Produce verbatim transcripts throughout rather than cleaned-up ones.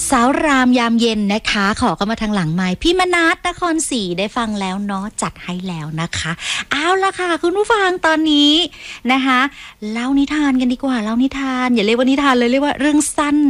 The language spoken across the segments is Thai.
สาวรามยามเย็นนะคะขอกันมาทางหลังไมค์พี่มนัสนครศรีได้ฟังแล้วเนาะจัดให้แล้วนะคะเอาละค่ะคุณผู้ฟังตอนนี้นะคะเล่านิทานกันดีกว่าเล่านิทานอย่าเรียกว่านิทานเลยเรียกว่าเรื่องสั้น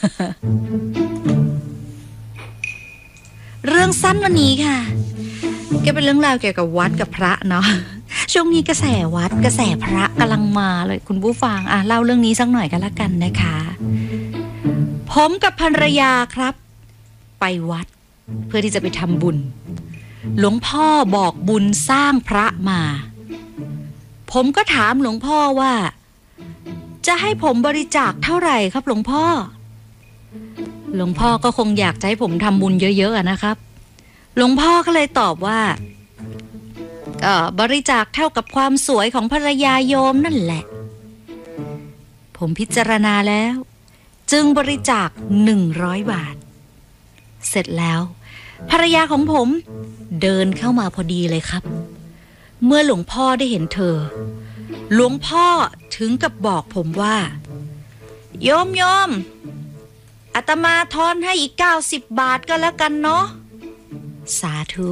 เรื่องสั้นวันนี้ค่ะก็เป็นเรื่องราวเกี่ยวกับวัดกับพระเนาะช่วงนี้กระแสวัดกระแสพระกำลังมาเลยคุณผู้ฟังอ่ะเล่าเรื่องนี้สักหน่อยกันละกันนะคะผมกับภรรยาครับไปวัดเพื่อที่จะไปทำบุญหลวงพ่อบอกบุญสร้างพระมาผมก็ถามหลวงพ่อว่าจะให้ผมบริจาคเท่าไหร่ครับหลวงพ่อหลวงพ่อก็คงอยากจะให้ผมทำบุญเยอะๆนะครับหลวงพ่อก็เลยตอบว่าก็บริจาคเท่ากับความสวยของภรรยาโยมนั่นแหละผมพิจารณาแล้วจึงบริจาคหนึ่งร้อยบาทเสร็จแล้วภรรยาของผมเดินเข้ามาพอดีเลยครับเมื่อหลวงพ่อได้เห็นเธอหลวงพ่อถึงกับบอกผมว่าโยมโยมอาตมาทอนให้อีกเก้าสิบบาทก็แล้วกันเนาะสาธุ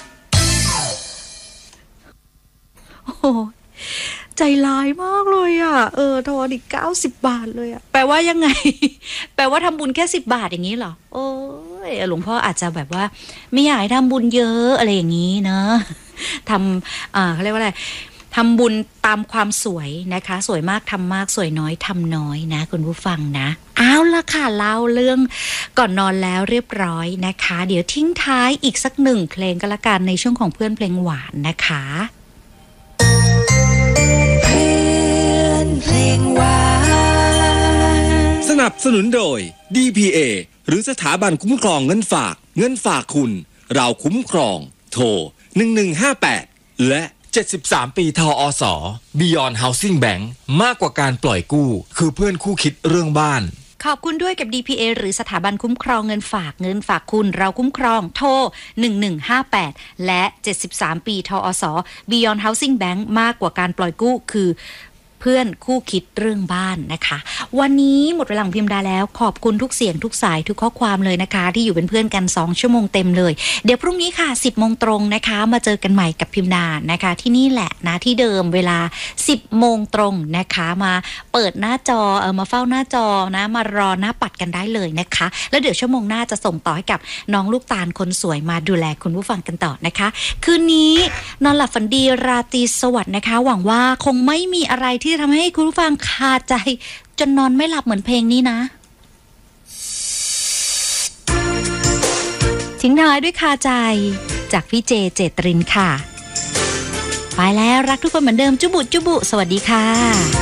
โอ้ใจร้ายมากเลยอ่ะเออทอนอีกเก้าสิบบาทเลยอ่ะแปลว่ายังไง แปลว่าทำบุญแค่สิบบาทอย่างนี้เหรอโอ้ยหลวงพ่ออาจจะแบบว่าไม่อยากให้ทำบุญเยอะอะไรอย่างนี้เนอะทำอ่าเขาเรียกว่าอะไรทำบุญตามความสวยนะคะสวยมากทำมากสวยน้อยทำน้อยนะคุณผู้ฟังนะเอาละค่ะเล่าเรื่องก่อนนอนแล้วเรียบร้อยนะคะเดี๋ยวทิ้งท้ายอีกสักหนึ่งเพลงก็แล้วกันในช่วงของเพื่อนเพลงหวานนะคะเพื่อนเพลงหวานสนับสนุนโดย ดี พี เอ หรือสถาบันคุ้มครองเงินฝากเงินฝากคุณเราคุ้มครองโทรหนึ่งหนึ่งห้าแปดและเจ็ดสิบสามปีทอส Beyond Housing Bank มากกว่าการปล่อยกู้คือเพื่อนคู่คิดเรื่องบ้านขอบคุณด้วยกับ ดี พี เอ หรือสถาบันคุ้มครองเงินฝากเงินฝากคุณเราคุ้มครองโทรหนึ่งหนึ่งห้าแปดและเจ็ดสิบสามปีทอส Beyond Housing Bank มากกว่าการปล่อยกู้คือเพื่อนคู่คิดเรื่องบ้านนะคะวันนี้หมดเวลาของพิมพ์ดาแล้วขอบคุณทุกเสียงทุกสายทุกข้อความเลยนะคะที่อยู่เป็นเพื่อนกันสองชั่วโมงเต็มเลยเดี๋ยวพรุ่งนี้ค่ะ สิบโมงตรงนะคะมาเจอกันใหม่กับพิมพ์ดานะคะที่นี่แหละนะที่เดิมเวลา สิบโมงตรงนะคะมาเปิดหน้าจอเออมาเฝ้าหน้าจอนะมารอหน้าปัดกันได้เลยนะคะแล้วเดี๋ยวชั่วโมงหน้าจะส่งต่อให้กับน้องลูกตาลคนสวยมาดูแลคุณผู้ฟังกันต่อนะคะคืนนี้นอนหลับฝันดีราตรีสวัสดิ์นะคะหวังว่าคงไม่มีอะไรที่ทำให้คุณผู้ฟังคาใจจนนอนไม่หลับเหมือนเพลงนี้นะทิ้งท้ายด้วยคาใจจากพี่เจเจตรินค่ะไปแล้วรักทุกคนเหมือนเดิมจุบุจุบุสวัสดีค่ะ